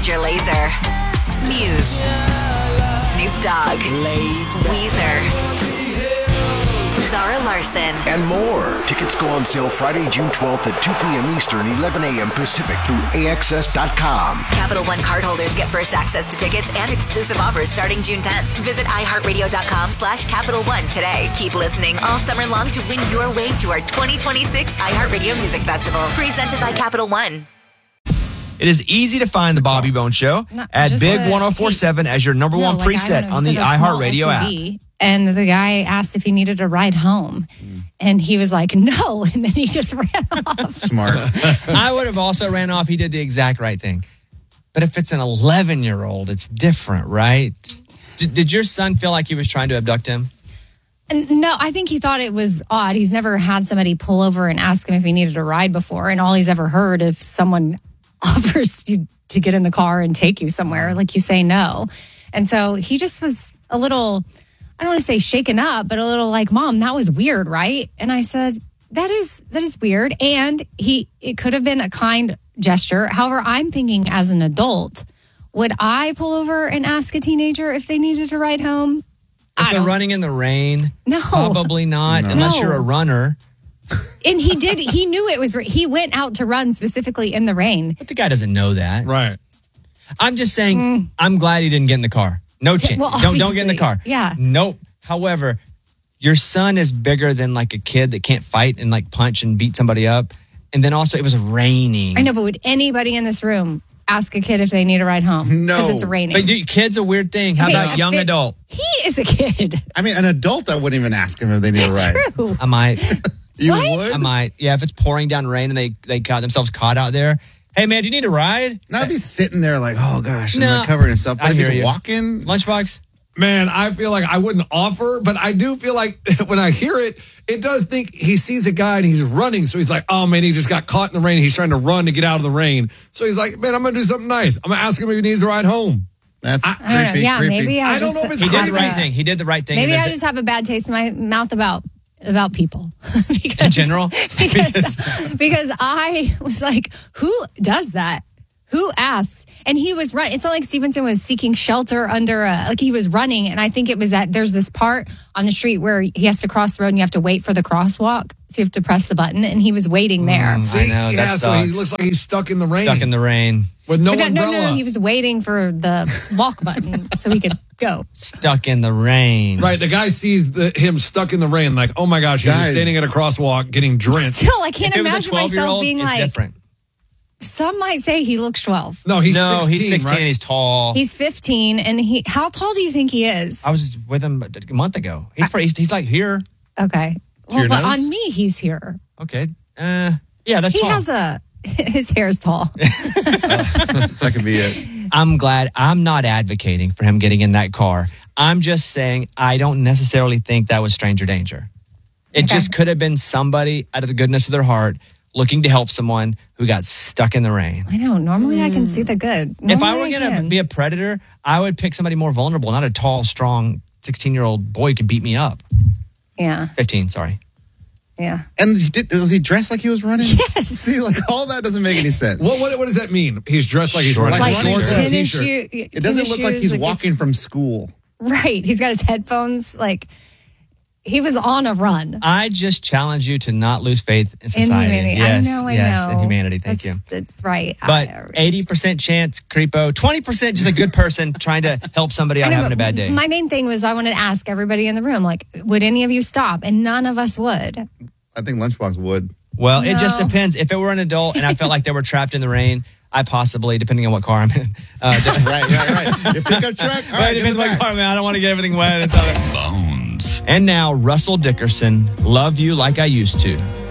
Major Lazer, Muse, Snoop Dogg, Weezer, Zara Larson, and more. Tickets go on sale Friday, June 12th at 2 p.m. Eastern, 11 a.m. Pacific through AXS.com. Capital One cardholders get first access to tickets and exclusive offers starting June 10th. Visit iHeartRadio.com/Capital One today. Keep listening all summer long to win your way to our 2026 iHeartRadio Music Festival. Presented by Capital One. It is easy to find the Bobby Bones Show at Big 1047 as your number one preset on the iHeartRadio app. And the guy asked if he needed a ride home. And he was like, no. And then he just ran off. Smart. I would have also ran off. He did the exact right thing. But if it's an 11-year-old, it's different, right? Did your son feel like he was trying to abduct him? No, I think he thought it was odd. He's never had somebody pull over and ask him if he needed a ride before. And all he's ever heard, if someone offers you to get in the car and take you somewhere, like you say no. And so he just was a little, I don't want to say shaken up, but a little like, Mom, that was weird, right? And I said, that is weird. And it could have been a kind gesture. However, I'm thinking as an adult, would I pull over and ask a teenager if they needed a ride home? If they're running in the rain, no, probably not, unless you're a runner. And he knew it was, he went out to run specifically in the rain. But the guy doesn't know that. Right. I'm just saying, I'm glad he didn't get in the car. No chance. Well, don't get in the car. Yeah. Nope. However, your son is bigger than like a kid that can't fight and like punch and beat somebody up. And then also it was raining. I know, but would anybody in this room ask a kid if they need a ride home? No. Because it's raining. But kid's a weird thing. How about young adult? He is a kid. I mean, an adult, I wouldn't even ask him if they need a ride. True. I might. You What? would? I might. Yeah, if it's pouring down rain and they got themselves caught out there. Hey, man, do you need a ride? Now I'd be sitting there like, oh, gosh, and No. they're covering himself. But I if hear he's you. walking, Lunchbox? Man, I feel like I wouldn't offer, but I do feel like when I hear it, it does think he sees a guy and he's running. So he's like, oh, man, he just got caught in the rain. He's trying to run to get out of the rain. So he's like, man, I'm going to do something nice. I'm going to ask him if he needs a ride home. that's I don't know. creepy. Yeah, creepy. maybe I don't know if it's He did the creepy. right thing. He did the right thing. Maybe And I there's just have a bad taste in my mouth about people. Because, in general? because I was like, who does that? Who asks? And he was running. It's not like Stevenson was seeking shelter under like he was running. And I think it was there's this part on the street where he has to cross the road and you have to wait for the crosswalk. So you have to press the button. And he was waiting there. I know, that so he sucks. looks like he's stuck in the rain. Stuck in the rain. With no But umbrella. no, he was waiting for the walk button so he could go. Stuck in the rain. Right, the guy sees him stuck in the rain like, oh my gosh, he's just Guys. standing at a crosswalk getting drenched. Still, I can't If it was a imagine myself 12-year-old, being it's like, different. some might say he looks 12. No, he's 16, he's 16 right? and he's tall. He's 15 and how tall do you think he is? I was with him a month ago. He's like here. Okay. Well, your but nose? on me, he's here. Okay. Yeah, that's He tall. has his hair is tall. That could be it. I'm glad. I'm not advocating for him getting in that car. I'm just saying I don't necessarily think that was stranger danger. It just could have been somebody out of the goodness of their heart looking to help someone who got stuck in the rain. I know. Normally I can see the good. If I were Normally going to can. be a predator, I would pick somebody more vulnerable, not a tall, strong 16-year-old boy who could beat me up. Yeah. 15, sorry. Yeah. And was he dressed like he was running? Yes. See, like all that doesn't make any sense. What does that mean? He's dressed like he's Short. running. Like Like running shorts and a tennis t-shirt. shoe. It doesn't look like he's walking from school. Right. He's got his headphones. Like he was on a run. I just challenge you to not lose faith in In society. humanity. Yes, I know. yes, in humanity. Thank you. That's right. But 80% chance, creepo. 20% just a good person trying to help somebody out I know, having a but bad day. My main thing was I wanted to ask everybody in the room, like, would any of you stop? And none of us would. I think Lunchbox would. Well, it just No. depends. If it were an adult and I felt like they were trapped in the rain, I possibly, depending on what car I'm in. Right. Your pickup truck? All Right, right, depends get what the car I'm in. I don't want to get everything wet. It's all Bones. And now, Russell Dickerson, Love You Like I Used to.